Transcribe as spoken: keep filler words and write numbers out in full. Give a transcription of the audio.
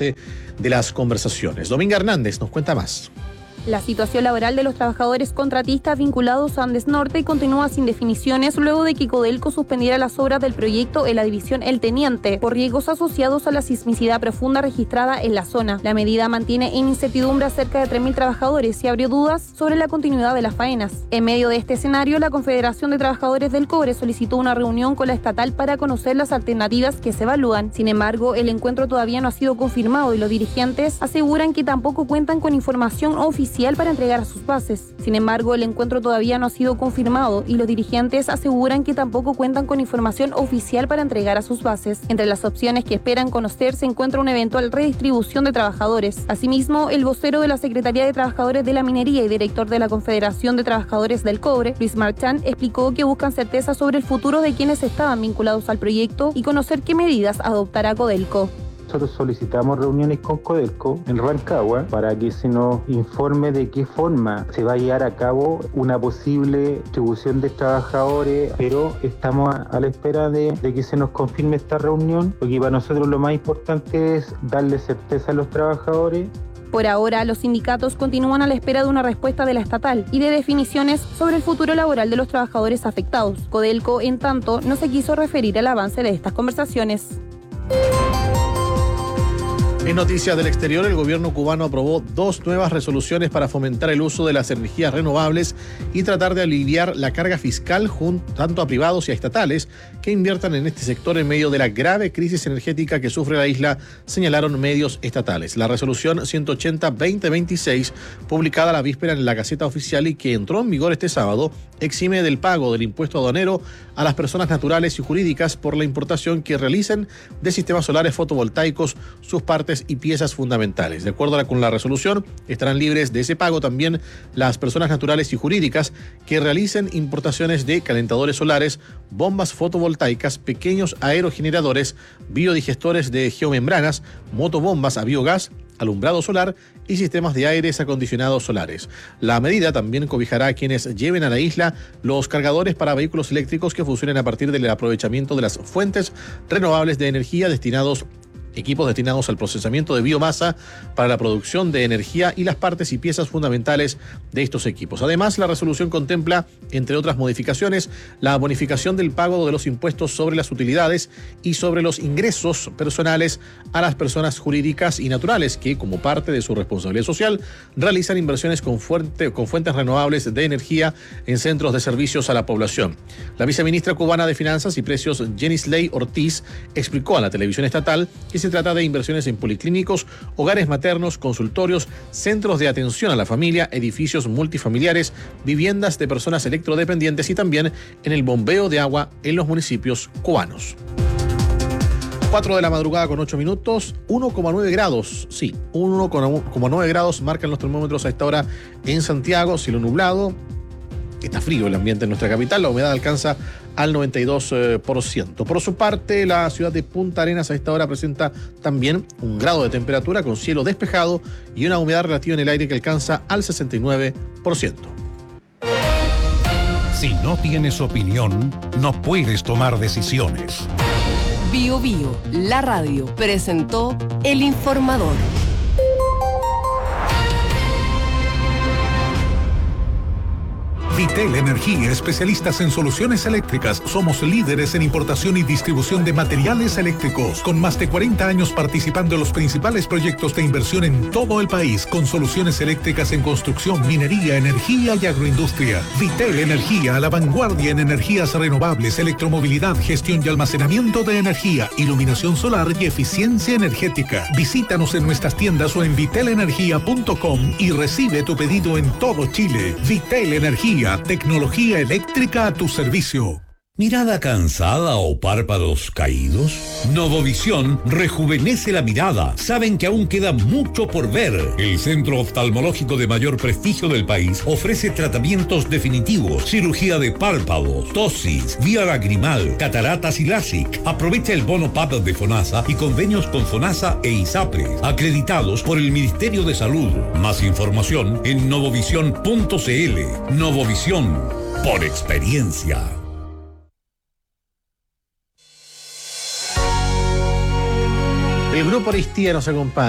avance de las conversaciones. Dominga Hernández nos cuenta más. La situación laboral de los trabajadores contratistas vinculados a Andes Norte continúa sin definiciones luego de que Codelco suspendiera las obras del proyecto en la división El Teniente por riesgos asociados a la sismicidad profunda registrada en la zona. La medida mantiene en incertidumbre a cerca de tres mil trabajadores y abrió dudas sobre la continuidad de las faenas. En medio de este escenario, la Confederación de Trabajadores del Cobre solicitó una reunión con la estatal para conocer las alternativas que se evalúan. Sin embargo, el encuentro todavía no ha sido confirmado y los dirigentes aseguran que tampoco cuentan con información oficial para entregar a sus bases. Sin embargo, el encuentro todavía no ha sido confirmado y los dirigentes aseguran que tampoco cuentan con información oficial para entregar a sus bases. Entre las opciones que esperan conocer se encuentra una eventual redistribución de trabajadores. Asimismo, el vocero de la Secretaría de Trabajadores de la Minería y director de la Confederación de Trabajadores del Cobre, Luis Marchán, explicó que buscan certeza sobre el futuro de quienes estaban vinculados al proyecto y conocer qué medidas adoptará Codelco. Nosotros solicitamos reuniones con Codelco en Rancagua para que se nos informe de qué forma se va a llevar a cabo una posible distribución de trabajadores, pero estamos a la espera de, de que se nos confirme esta reunión, porque para nosotros lo más importante es darle certeza a los trabajadores. Por ahora, los sindicatos continúan a la espera de una respuesta de la estatal y de definiciones sobre el futuro laboral de los trabajadores afectados. Codelco, en tanto, no se quiso referir al avance de estas conversaciones. En noticias del exterior, el gobierno cubano aprobó dos nuevas resoluciones para fomentar el uso de las energías renovables y tratar de aliviar la carga fiscal junto, tanto a privados y a estatales que inviertan en este sector en medio de la grave crisis energética que sufre la isla, señalaron medios estatales. La resolución ciento ochenta guión veinte veintiséis, publicada la víspera en la Gaceta Oficial y que entró en vigor este sábado, exime del pago del impuesto aduanero a las personas naturales y jurídicas por la importación que realicen de sistemas solares fotovoltaicos sus partes y piezas fundamentales. De acuerdo con la resolución, estarán libres de ese pago también las personas naturales y jurídicas que realicen importaciones de calentadores solares, bombas fotovoltaicas, pequeños aerogeneradores, biodigestores de geomembranas, motobombas a biogás, alumbrado solar y sistemas de aires acondicionados solares. La medida también cobijará a quienes lleven a la isla los cargadores para vehículos eléctricos que funcionen a partir del aprovechamiento de las fuentes renovables de energía destinados equipos destinados al procesamiento de biomasa para la producción de energía y las partes y piezas fundamentales de estos equipos. Además, la resolución contempla, entre otras modificaciones, la bonificación del pago de los impuestos sobre las utilidades y sobre los ingresos personales a las personas jurídicas y naturales que, como parte de su responsabilidad social, realizan inversiones con, fuente, con fuentes renovables de energía en centros de servicios a la población. La viceministra cubana de Finanzas y Precios, Jenisley Ortiz, explicó a la televisión estatal que se trata de inversiones en policlínicos, hogares maternos, consultorios, centros de atención a la familia, edificios multifamiliares, viviendas de personas electrodependientes y también en el bombeo de agua en los municipios cubanos. cuatro de la madrugada con ocho minutos, uno coma nueve grados, sí, uno coma nueve grados marcan los termómetros a esta hora en Santiago, cielo nublado. Está frío el ambiente en nuestra capital, la humedad alcanza al noventa y dos por ciento. Por su parte, la ciudad de Punta Arenas a esta hora presenta también un grado de temperatura con cielo despejado y una humedad relativa en el aire que alcanza al sesenta y nueve por ciento. Si no tienes opinión, no puedes tomar decisiones. Bio Bio, la radio, presentó El Informador. Vitel Energía, especialistas en soluciones eléctricas. Somos líderes en importación y distribución de materiales eléctricos, con más de cuarenta años participando en los principales proyectos de inversión en todo el país, con soluciones eléctricas en construcción, minería, energía y agroindustria. Vitel Energía, a la vanguardia en energías renovables, electromovilidad, gestión y almacenamiento de energía, iluminación solar y eficiencia energética. Visítanos en nuestras tiendas o en vitel energía punto com y recibe tu pedido en todo Chile. Vitel Energía, tecnología eléctrica a tu servicio. ¿Mirada cansada o párpados caídos? Novovisión rejuvenece la mirada. Saben que aún queda mucho por ver. El centro oftalmológico de mayor prestigio del país ofrece tratamientos definitivos, cirugía de párpados, tosis, vía lagrimal, cataratas y LASIK. Aprovecha el bono P A P de FONASA y convenios con FONASA e ISAPRE, acreditados por el Ministerio de Salud. Más información en novovisión punto cl. Novovisión, por experiencia. El grupo Aristía nos acompaña.